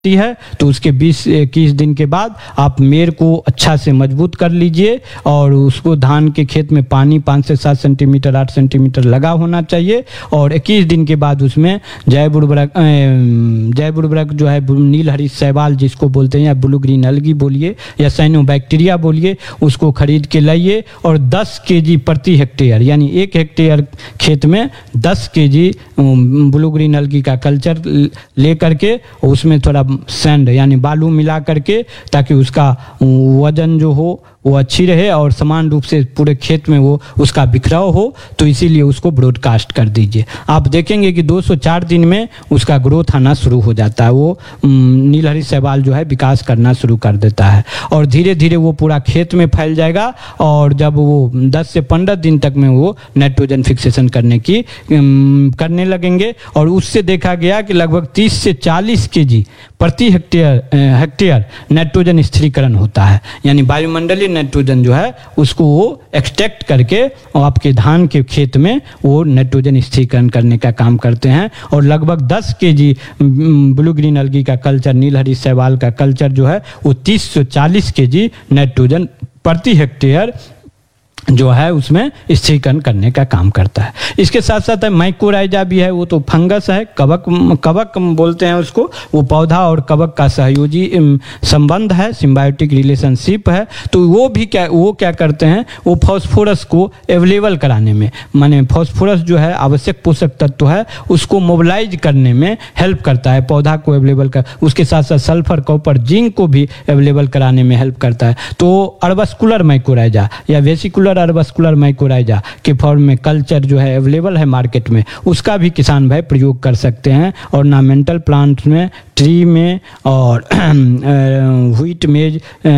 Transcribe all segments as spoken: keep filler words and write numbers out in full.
है तो उसके बीस इक्कीस दिन के बाद आप मेड़ को अच्छा से मजबूत कर लीजिए और उसको धान के खेत में पानी पाँच से सात सेंटीमीटर आठ सेंटीमीटर लगा होना चाहिए। और इक्कीस दिन के बाद उसमें जैव उर्वरक जैव उर्वरक जो है नील हरी शैवाल जिसको बोलते हैं या ब्लू ग्रीन अलगी बोलिए या साइनोबैक्टीरिया बोलिए, उसको खरीद के लाइए और दस केजी प्रति हेक्टेयर यानी एक हेक्टेयर खेत में दस केजी ब्लू ग्रीन अलगी का कल्चर ले करके उसमें थोड़ा सैंड यानी बालू मिला करके, ताकि उसका वजन जो हो वो अच्छी रहे और समान रूप से पूरे खेत में वो उसका बिखराव हो, तो इसीलिए उसको ब्रॉडकास्ट कर दीजिए। आप देखेंगे कि दो सौ चार दिन में उसका ग्रोथ आना शुरू हो जाता है, वो नीलहरी शैवाल जो है विकास करना शुरू कर देता है और धीरे धीरे वो पूरा खेत में फैल जाएगा। और जब वो दस से पंद्रह दिन तक में वो नाइट्रोजन फिक्सेशन करने की करने लगेंगे और उससे देखा गया कि लगभग तीस से चालीस केजी प्रति हेक्टेयर हेक्टेयर नाइट्रोजन स्थिरीकरण होता है, यानी वायुमंडलीय नाइट्रोजन जो है उसको वो एक्सट्रैक्ट करके और आपके धान के खेत में वो नाइट्रोजन स्थिरीकरण करने का काम करते हैं। और लगभग दस केजी ब्लू ग्रीन अलगी का कल्चर नीलहरी शैवाल का कल्चर जो है वो तीस से चालीस केजी नाइट्रोजन प्रति हेक्टेयर जो है उसमें स्थिरीकरण करने का काम करता है। इसके साथ साथ माइकोराइजा भी है, वो तो फंगस है, कवक कवक बोलते हैं उसको, वो पौधा और कवक का सहयोगी संबंध है, सिम्बायोटिक रिलेशनशिप है। तो वो भी क्या वो क्या करते हैं, वो फास्फोरस को अवेलेबल कराने में, माने फास्फोरस जो है आवश्यक पोषक तत्व है उसको मोबिलाइज करने में हेल्प करता है, पौधा को अवेलेबल कर, उसके साथ साथ सल्फर कॉपर जिंक को भी अवेलेबल कराने में हेल्प करता है। तो अर्बस्कुलर माइकोराइजा या वेसिकुलर अर्बस्कुलर माइकोराइजा के फॉर्म में कल्चर जो है अवेलेबल है मार्केट में, उसका भी किसान भाई प्रयोग कर सकते हैं। ऑर्नामेंटल प्लांट्स में, ट्री में और व्हीट मेज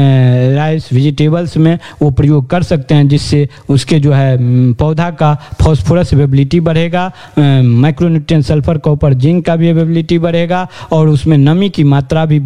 राइस वेजिटेबल्स में वो प्रयोग कर सकते हैं, जिससे उसके जो है पौधा का फास्फोरस अवेलेबिलिटी बढ़ेगा, माइक्रोन्यूट्रिएंट सल्फर कॉपर जिंक का भी अवेलेबिलिटी बढ़ेगा और उसमें नमी की मात्रा भी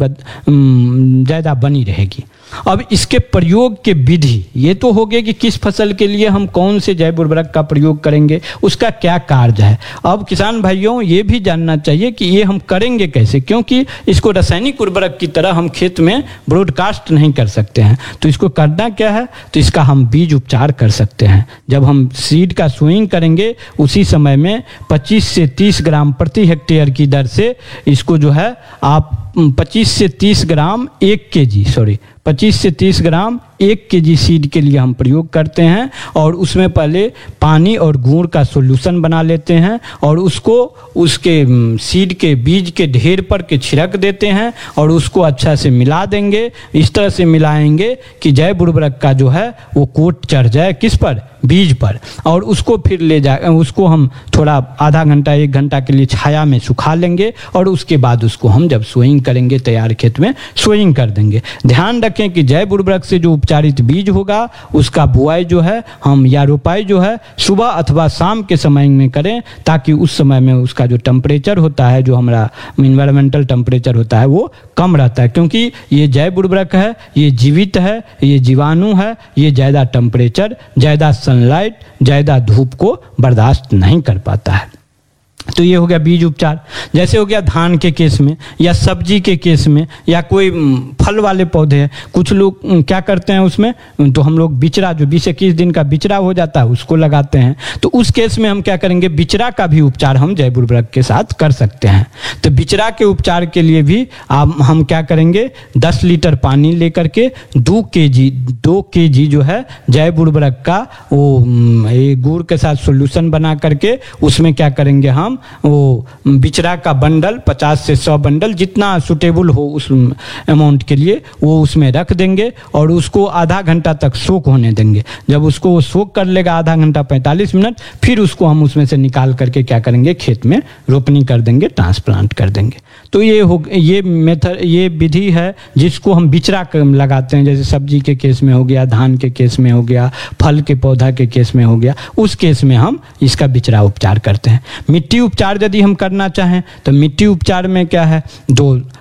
ज़्यादा बनी रहेगी। अब इसके प्रयोग के विधि ये तो हो गए कि किस फसल के लिए हम कौन से जैव उर्वरक का प्रयोग करेंगे, उसका क्या कार्य है। अब किसान भाइयों ये भी जानना चाहिए कि ये हम करेंगे कैसे, क्योंकि इसको रासायनिक उर्वरक की तरह हम खेत में ब्रॉडकास्ट नहीं कर सकते हैं। तो इसको करना क्या है, तो इसका हम बीज उपचार कर सकते हैं। जब हम सीड का सोइंग करेंगे उसी समय में पच्चीस से तीस ग्राम प्रति हेक्टेयर की दर से इसको जो है आप पच्चीस से तीस ग्राम एक केजी सॉरी पच्चीस से तीस ग्राम एक केजी सीड के लिए हम प्रयोग करते हैं और उसमें पहले पानी और गुड़ का सॉल्यूशन बना लेते हैं और उसको उसके सीड के बीज के ढेर पर के छिड़क देते हैं और उसको अच्छा से मिला देंगे। इस तरह से मिलाएंगे कि जैव उर्वरक का जो है वो कोट चढ़ जाए किस पर, बीज पर, और उसको फिर ले जाए उसको हम थोड़ा आधा घंटा एक घंटा के लिए छाया में सुखा लेंगे और उसके बाद उसको हम जब सोइंग करेंगे तैयार खेत में सोइंग कर देंगे। ध्यान रखें कि जैव उर्वरक से जो उपचारित बीज होगा उसका बुआई जो है हम या रोपाई जो है सुबह अथवा शाम के समय में करें, ताकि उस समय में उसका जो टेम्परेचर होता है, जो हमारा इन्वायरमेंटल टेम्परेचर होता है वो कम रहता है, क्योंकि ये जैव उर्वरक है, ये जीवित है, ये जीवाणु है, ये ज़्यादा टेम्परेचर, ज़्यादा सनलाइट, ज़्यादा धूप को बर्दाश्त नहीं कर पाता है। तो ये हो गया बीज उपचार। जैसे हो गया धान के केस में या सब्जी के केस में या कोई फल वाले पौधे हैं, कुछ लोग क्या करते हैं उसमें, तो हम लोग बिचरा जो बीस इक्कीस दिन का बिचरा हो जाता है उसको लगाते हैं। तो उस केस में हम क्या करेंगे, बिचरा का भी उपचार हम जैव उर्वरक के साथ कर सकते हैं। तो बिचरा के उपचार के लिए भी आप हम क्या करेंगे, दस लीटर पानी लेकर के दो के जी दो के जी जो है जैव उर्वरक का वो गुड़ के साथ सोल्यूशन बना करके उसमें क्या करेंगे, हम वो बिचरा का बंडल पचास से सौ बंडल जितना सुटेबल हो उस अमाउंट के लिए वो उसमें रख देंगे और उसको आधा घंटा तक सोक होने देंगे। जब उसको वो सोक कर लेगा आधा घंटा पैंतालीस मिनट, फिर उसको हम उसमें से निकाल करके क्या करेंगे, खेत में रोपनी कर देंगे, ट्रांसप्लांट कर देंगे। तो ये हो ये मेथड ये विधि है जिसको हम बिचरा लगाते हैं। जैसे सब्जी के केस में हो गया, धान के केस में हो गया, फल के पौधा के केस में हो गया, उस केस में हम इसका बिचरा उपचार करते हैं। मिट्टी उपचार यदि हम करना चाहें तो मिट्टी उपचार में क्या है, दो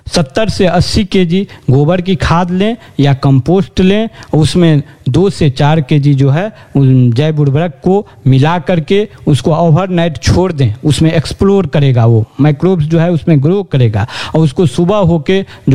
सत्तर से अस्सी केजी गोबर की खाद लें या कंपोस्ट लें, उसमें दो से चार केजी जो है जैव उर्वरक को मिला करके उसको ओवरनाइट छोड़ दें। उसमें एक्सप्लोर करेगा, वो माइक्रोब्स जो है उसमें ग्रो करेगा और उसको सुबह होके जो